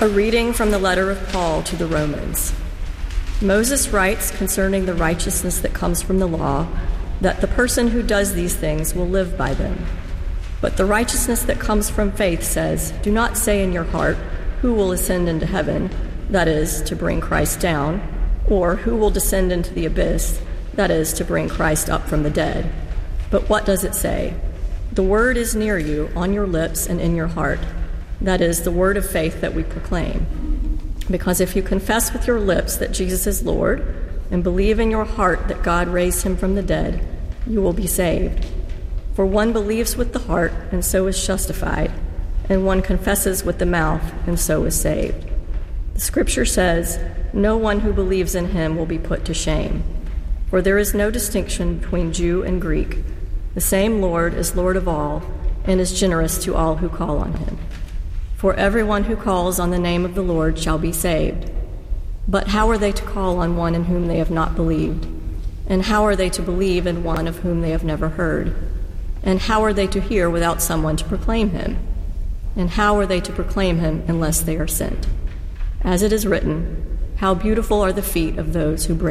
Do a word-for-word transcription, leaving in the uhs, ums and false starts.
A reading from the letter of Paul to the Romans. Moses writes concerning the righteousness that comes from the law, that the person who does these things will live by them. But the righteousness that comes from faith says, do not say in your heart, who will ascend into heaven, that is, to bring Christ down, or who will descend into the abyss, that is, to bring Christ up from the dead. But what does it say? The word is near you, on your lips and in your heart. That is, the word of faith that we proclaim. Because if you confess with your lips that Jesus is Lord, and believe in your heart that God raised him from the dead, you will be saved. For one believes with the heart, and so is justified, and one confesses with the mouth, and so is saved. The scripture says, no one who believes in him will be put to shame. For there is no distinction between Jew and Greek. The same Lord is Lord of all, and is generous to all who call on him. For everyone who calls on the name of the Lord shall be saved. But how are they to call on one in whom they have not believed? And how are they to believe in one of whom they have never heard? And how are they to hear without someone to proclaim him? And how are they to proclaim him unless they are sent? As it is written, how beautiful are the feet of those who bring